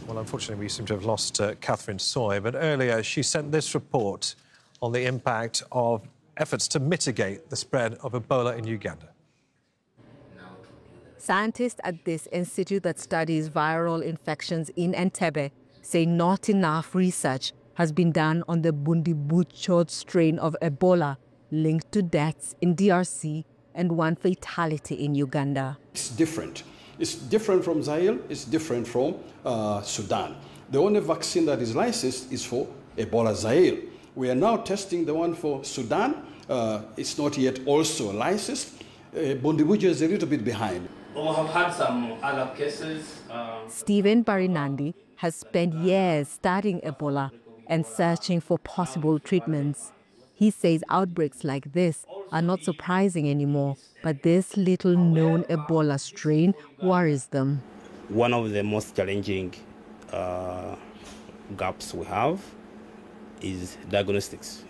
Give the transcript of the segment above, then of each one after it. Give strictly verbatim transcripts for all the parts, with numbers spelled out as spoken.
Well, unfortunately, we seem to have lost uh, Catherine Soy, but earlier she sent this report on the impact of efforts to mitigate the spread of Ebola in Uganda. Scientists at this institute that studies viral infections in Entebbe say not enough research has been done on the Bundibugyo strain of Ebola linked to deaths in D R C and one fatality in Uganda. It's different. It's different from Zaire, it's different from uh, Sudan. The only vaccine that is licensed is for Ebola Zaire. We are now testing the one for Sudan. Uh, it's not yet also licensed. Uh, Bundibugyo is a little bit behind. We have had some other cases. Uh... Stephen Barinandi has spent years studying Ebola and searching for possible treatments. He says outbreaks like this are not surprising anymore, but this little-known Ebola strain worries them. One of the most challenging uh, gaps we have is diagnostics.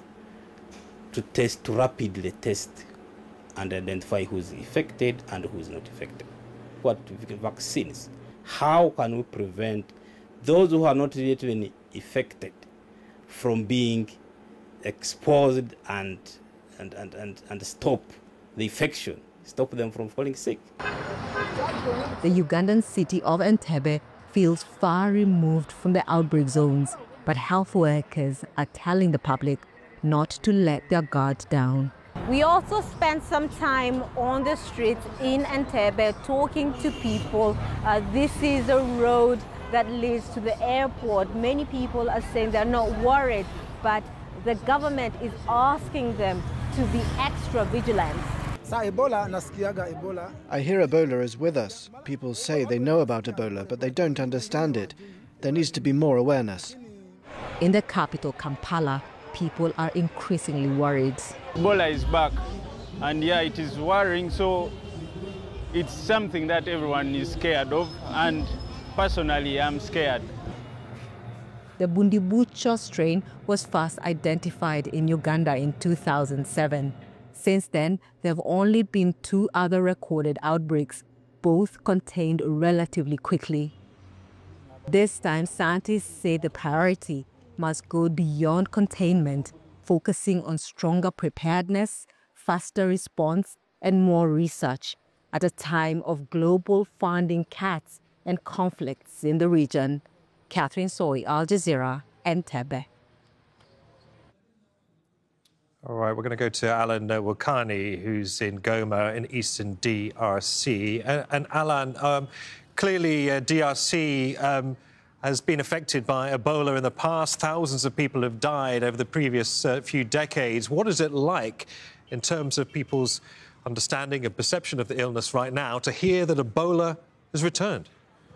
To test, to rapidly test and identify who's affected and who's not affected. What vaccines? How can we prevent those who are not yet even affected from being exposed and, and, and, and, and stop the infection, stop them from falling sick? The Ugandan city of Entebbe feels far removed from the outbreak zones, but health workers are telling the public not to let their guard down. We also spent some time on the streets in Entebbe talking to people. Uh, this is a road that leads to the airport. Many people are saying they're not worried, but the government is asking them to be extra vigilant. I hear Ebola is with us. People say they know about Ebola, but they don't understand it. There needs to be more awareness. In the capital, Kampala, people are increasingly worried. Ebola is back, and yeah, it is worrying, so it's something that everyone is scared of, and personally, I'm scared. The Bundibugyo strain was first identified in Uganda in two thousand seven. Since then, there have only been two other recorded outbreaks, both contained relatively quickly. This time, scientists say the priority must go beyond containment, focusing on stronger preparedness, faster response, and more research at a time of global funding cuts and conflicts in the region. Catherine Soy, Al Jazeera, Entebbe. All right, we're going to go to Alan uh, Wakani, who's in Goma in eastern D R C. And, and Alan, um, clearly uh, D R C um, has been affected by Ebola in the past. Thousands of people have died over the previous uh, few decades. What is it like in terms of people's understanding and perception of the illness right now to hear that Ebola has returned?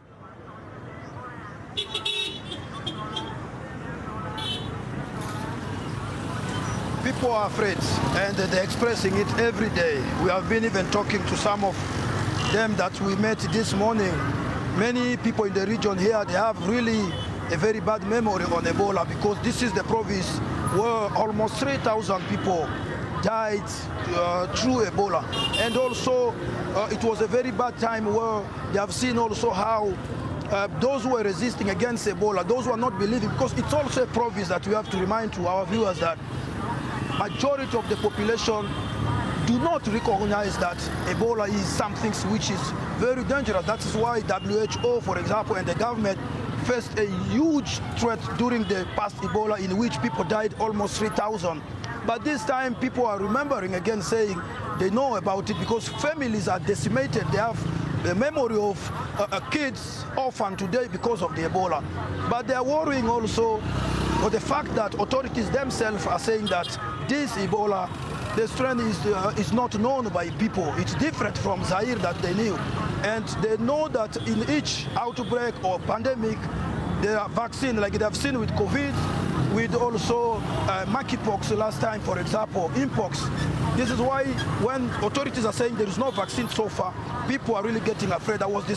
People are afraid, and they're expressing it every day. We have been even talking to some of them that we met this morning. Many people in the region here, they have really a very bad memory on Ebola, because this is the province where almost three thousand people died uh, through Ebola. And also, uh, it was a very bad time where they have seen also how uh, those who were resisting against Ebola, those who are not believing, because it's also a province that we have to remind to our viewers that majority of the population do not recognize that Ebola is something which is very dangerous. That is why W H O, for example, and the government faced a huge threat during the past Ebola, in which people died almost three thousand. But this time people are remembering again, saying they know about it, because families are decimated. They have the memory of uh, uh, kids orphaned today because of the Ebola. But they are worrying also for the fact that authorities themselves are saying that this Ebola, the strain is, uh, is not known by people. It's different from Zaire that they knew. And they know that in each outbreak or pandemic, there are vaccines, like they have seen with COVID, with also uh, monkeypox last time, for example, mpox. This is why when authorities are saying there is no vaccine so far, people are really getting afraid. I was